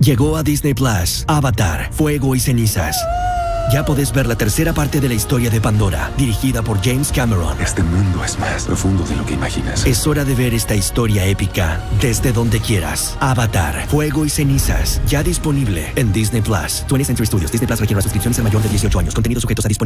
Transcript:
Llegó a Disney Plus, Avatar, Fuego y Cenizas. Ya podés ver la tercera parte de la historia de Pandora, dirigida por James Cameron. Este mundo es más profundo de lo que imaginas. Es hora de ver esta historia épica desde donde quieras. Avatar, Fuego y Cenizas, ya disponible en Disney Plus. 20th Century Studios. Disney Plus requiere una suscripción y ser mayor de 18 años. Contenido sujetos a disponibilidad.